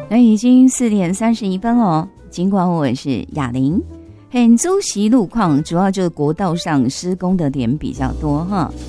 那已经4:31了，尽管我是雅玲，很周期路况主要就是国道上施工的点比较多哈。